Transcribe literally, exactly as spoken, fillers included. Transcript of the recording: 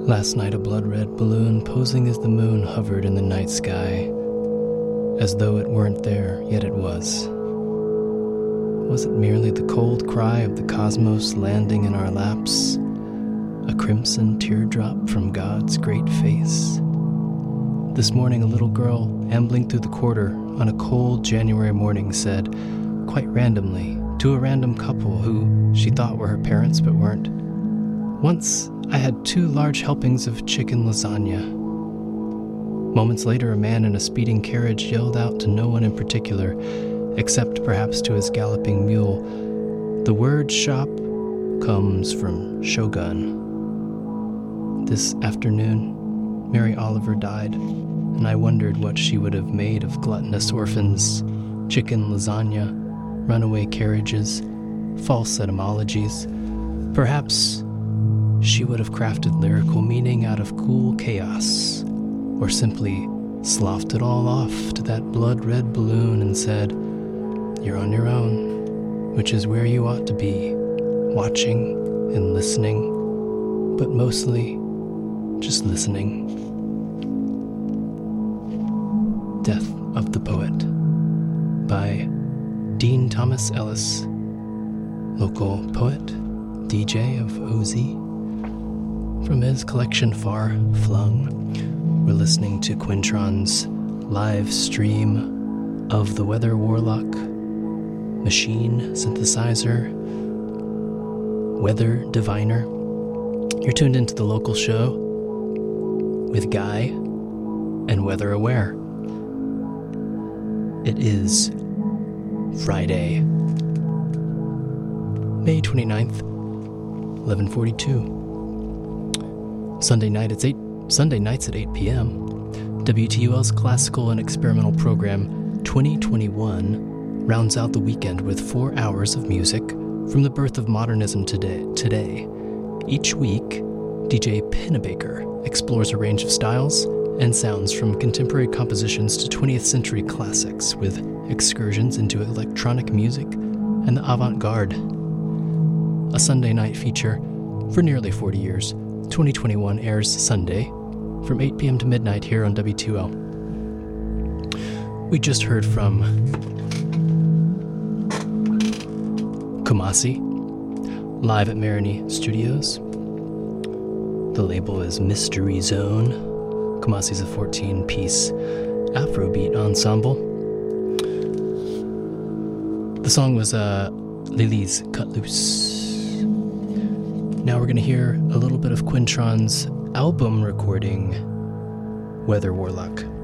Last night a blood-red balloon posing as the moon hovered in the night sky, as though it weren't there, yet it was. Was it merely the cold cry of the cosmos landing in our laps, a crimson teardrop from God's great face? This morning a little girl, ambling through the quarter on a cold January morning, said, quite randomly, to a random couple who she thought were her parents but weren't, "Once I had two large helpings of chicken lasagna." Moments later, a man in a speeding carriage yelled out to no one in particular, except perhaps to his galloping mule, "The word shop comes from Shogun." This afternoon, Mary Oliver died, and I wondered what she would have made of gluttonous orphans, chicken lasagna, runaway carriages, false etymologies. Perhaps she would have crafted lyrical meaning out of cool chaos, or simply sloughed it all off to that blood-red balloon and said, "You're on your own," which is where you ought to be, watching and listening, but mostly just listening. Death of the Poet by Dean Thomas Ellis, local poet, D J of O Z. From his collection Far Flung, we're listening to Quintron's live stream of the Weather Warlock machine synthesizer, Weather Diviner. You're tuned into the local show with Guy and Weather Aware. It is Friday, May twenty-ninth, eleven forty-two. Sunday night it's eight Sunday nights at eight p.m. W T U L's classical and experimental program twenty twenty-one rounds out the weekend with four hours of music from the birth of modernism today. Today, each week, D J Pennebaker explores a range of styles and sounds from contemporary compositions to twentieth century classics with excursions into electronic music and the avant-garde. A Sunday night feature for nearly forty years, twenty twenty-one airs Sunday from eight p.m. to midnight here on W T U L. We just heard from Kumasi, live at Marini Studios. The label is Mystery Zone. Kumasi's a fourteen-piece Afrobeat ensemble. The song was uh, Lily's Cut Loose. Now we're going to hear a little bit of Quintron's album recording, Weather Warlock.